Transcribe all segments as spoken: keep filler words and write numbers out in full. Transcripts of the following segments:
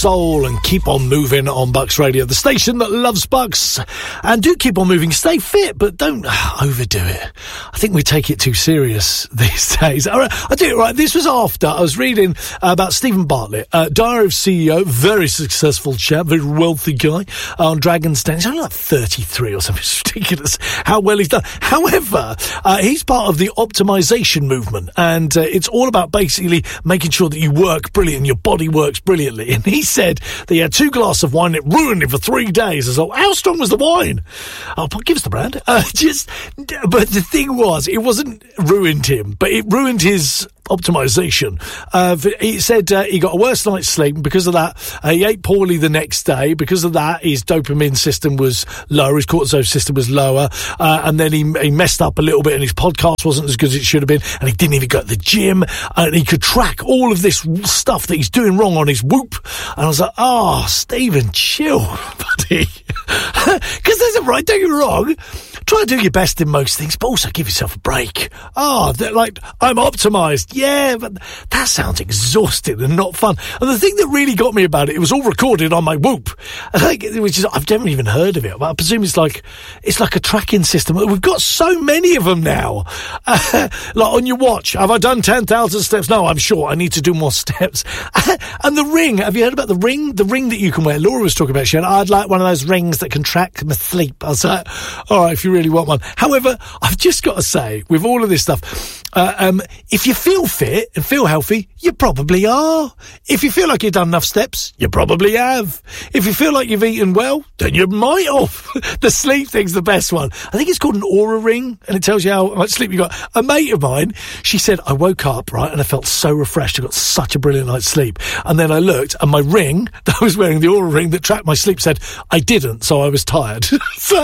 Soul and keep on moving on Bucks Radio, the station that loves Bucks. And do keep on moving, stay fit, but don't overdo it. I think we take it too serious these days. All right, I do it right. This was after I was reading uh, about Stephen Bartlett, uh, Diary of C E O, very successful chap, very wealthy guy uh, on Dragon's Den. He's only like thirty-three or something. It's ridiculous how well he's done. However, uh, he's part of the optimization movement, and uh, it's all about basically making sure that you work brilliant, your body works brilliantly. And he said that he had two glasses of wine, it ruined him for three days. I thought, how strong was the wine? Oh, give us the brand. Uh, just, but the thing was, it wasn't ruined him, but it ruined his optimization. Uh, he said uh, he got a worse night's sleep, and because of that, uh, he ate poorly the next day. Because of that, his dopamine system was lower, his cortisol system was lower, uh, and then he, he messed up a little bit, and his podcast wasn't as good as it should have been, and he didn't even go to the gym, and he could track all of this stuff that he's doing wrong on his Whoop. And I was like, oh, Stephen, chill, buddy. Because there's a right, don't get me wrong, try to do your best in most things, but also give yourself a break. Oh, like, I'm optimised. Yeah, but that sounds exhausting and not fun. And the thing that really got me about it, it was all recorded on my Whoop, like, which is, I've never even heard of it, but I presume it's like, it's like a tracking system. We've got so many of them now. Uh, like on your watch, have I done ten thousand steps? No, I'm sure I need to do more steps. And the ring, have you heard about the ring? The ring that you can wear. Laura was talking about, she had, I'd like one of those rings that can track my sleep. I was like, all right, if you really want one. However, I've just got to say, with all of this stuff, uh, um, if you feel fit and feel healthy, you probably are. If you feel like you've done enough steps, you probably have. If you feel like you've eaten well, then you might have. The sleep thing's the best one. I think it's called an Aura ring, and it tells you how much sleep you got. A mate of mine, she said, I woke up, right, and I felt so refreshed. I got such a brilliant night's sleep. And then I looked, and my ring that I was wearing, the Aura ring that tracked my sleep, said I didn't, so I was tired. So,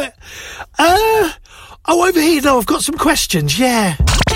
uh, oh, over here, no, I've got some questions, yeah.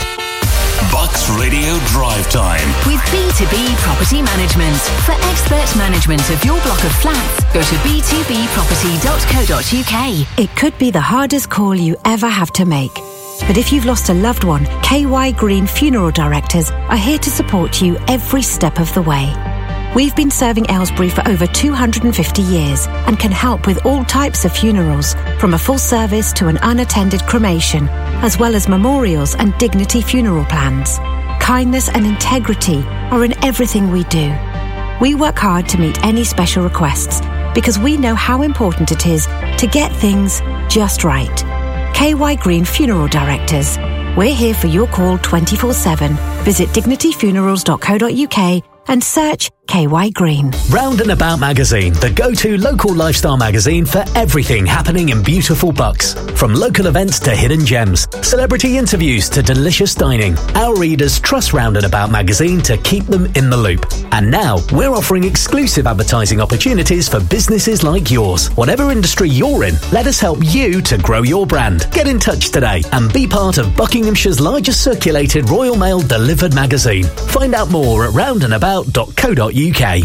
Bucks Radio Drive Time. With B two B Property Management. For expert management of your block of flats, go to b two b property dot co dot u k. It could be the hardest call you ever have to make. But if you've lost a loved one, K Y Green Funeral Directors are here to support you every step of the way. We've been serving Aylesbury for over two hundred fifty years and can help with all types of funerals, from a full service to an unattended cremation, as well as memorials and dignity funeral plans. Kindness and integrity are in everything we do. We work hard to meet any special requests because we know how important it is to get things just right. K Y Green Funeral Directors. We're here for your call twenty-four seven. Visit dignity funerals dot co dot u k and search K Y Green. Round and About Magazine, the go-to local lifestyle magazine for everything happening in beautiful Bucks. From local events to hidden gems, celebrity interviews to delicious dining, our readers trust Round and About Magazine to keep them in the loop. And now, we're offering exclusive advertising opportunities for businesses like yours. Whatever industry you're in, let us help you to grow your brand. Get in touch today and be part of Buckinghamshire's largest circulated Royal Mail delivered magazine. Find out more at round and about dot co dot u k.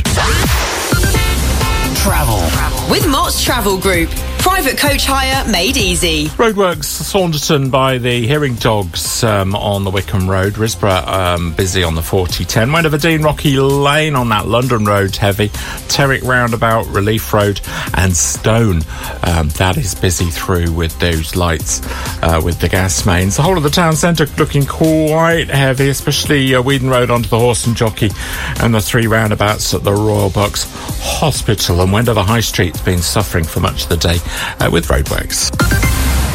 Travel. With Mott's Travel Group. Private coach hire made easy. Roadworks Saunderton by the Hearing Dogs um, on the Wickham Road. Risborough um, busy on the forty ten. Wendover Dean Rocky Lane on that London Road heavy. Terrick Roundabout, Relief Road and Stone. Um, that is busy through with those lights uh, with the gas mains. The whole of the town centre looking quite heavy, especially uh, Weedon Road onto the Horse and Jockey and the three roundabouts at the Royal Bucks Hospital. And Wendover High Street's been suffering for much of the day uh, with roadworks.